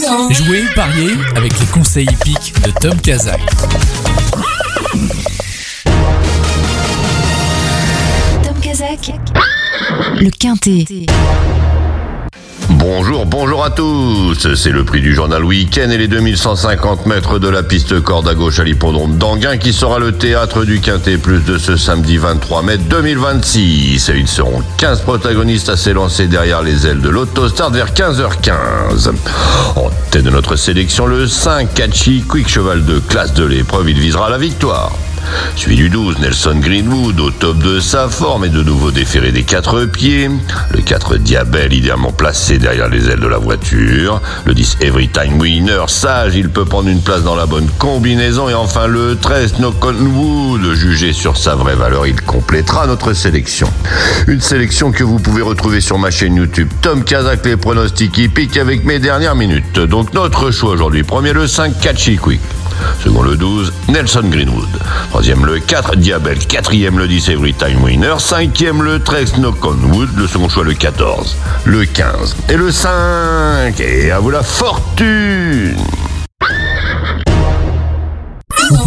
Jouer, parier avec les conseils hippiques de Tom Kazak. Tom Kazak, le Quintet. Bonjour à tous, c'est le prix du journal Week-end et les 2150 mètres de la piste corde à gauche à l'hippodrome d'Anguin qui sera le théâtre du Quintet Plus de ce samedi 23 mai 2026. Et ils seront 15 protagonistes à s'élancer derrière les ailes de l'Autostart vers 15h15. En tête de notre sélection, le 5 Catchy Quick, cheval de classe de l'épreuve, il visera la victoire. Suivi du 12, Nelson Greenwood, au top de sa forme et de nouveau déféré des 4 pieds. Le 4, Diabel, idéalement placé derrière les ailes de la voiture. Le 10, Every Time Winner, sage, il peut prendre une place dans la bonne combinaison. Et enfin le 13, Knockonwood, jugé sur sa vraie valeur, il complétera notre sélection. Une sélection que vous pouvez retrouver sur ma chaîne YouTube Tom Kazak, les pronostics hippiques avec mes dernières minutes. Donc notre choix aujourd'hui, premier le 5, Catchy Quick. Second le 12, Nelson Greenwood. Troisième le 4, Diabel. Quatrième le 10, Every Time Winner. Cinquième le 13, Knockonwood. Le second choix le 14, le 15 et le 5. Et à vous la fortune!